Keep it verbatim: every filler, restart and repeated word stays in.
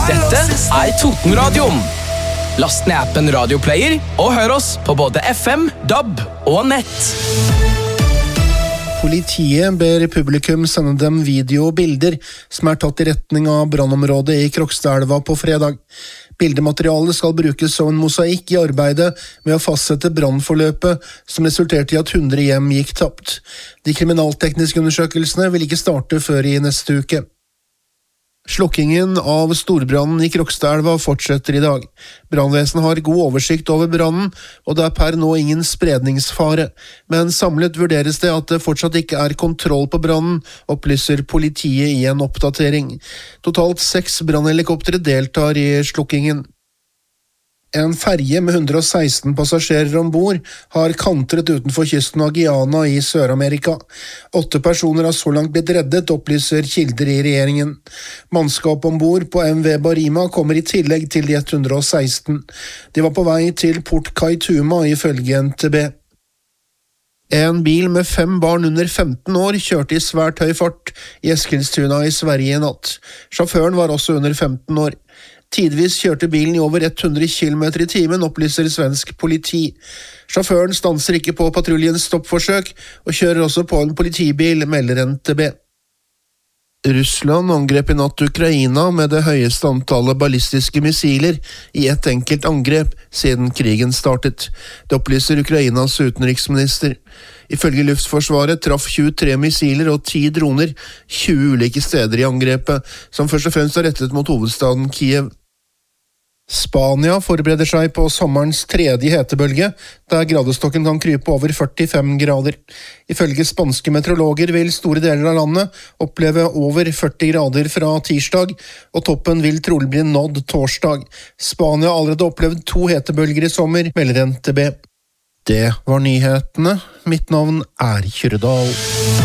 Dette er Totenradioen. Last ned appen Radioplayer og hør oss på både F M, D A B og nett. Politiet ber publikum sende dem video og bilder som er tatt i retning av brannområdet i Krokstadelva på fredag. Bildematerialet skal brukes som en mosaikk i arbeidet med å fastsette brannforløpet som resulterte i at hundre hjem gikk tapt. De kriminaltekniske undersøkelsene vil ikke starte før i neste uke. Slukkingen av storbrannen i Krokstadelva fortsetter i dag. Brannvesenet har god oversikt over brannen, og det er per nå ingen spredningsfare. Men samlet vurderes det at det fortsatt ikke er kontroll på brannen, opplyser politiet i en oppdatering. Totalt seks brannhelikoptre deltar i slukkingen. En ferje med hundre og seksten passasjerer ombord har kantret utenfor kysten av Guyana i Sør-Amerika. Åtte personer har så langt blitt reddet, opplyser kilder i regjeringen. Mannskap ombord på M V Barima kommer i tillegg til de hundre og seksten. De var på vei til Port Kaituma ifølge N T B. En bil med fem barn under femten år kjørte i svært høy fart i Eskilstuna i Sverige i natt. Sjåføren var også under femten år. Tidvis kjørte bilen i over hundre kilometer i timen, opplyser svensk politi. Sjåføren stanser ikke på patruljens stoppforsøk, og kjører også på en politibil, melder N T B. Russland angrep i natt Ukraina med det høyeste antallet ballistiske missiler i et enkelt angrep siden krigen startet. Det opplyser Ukrainas utenriksminister. Ifølge Luftforsvaret traff tjuetre missiler og ti droner tjue ulike steder i angrepet, som først og fremst er rettet mot hovedstaden Kiev. Spania forbereder seg på sommerens tredje hetebølge, der gradestokken kan krype over førtifem grader. Ifølge spanske meteorologer vil store deler av landet oppleve over førti grader fra tirsdag, og toppen vil trolig bli nådd torsdag. Spania har allerede opplevd to hetebølger i sommer, melder N T B. Det var nyhetene. Mitt navn er Kyrre Dahl.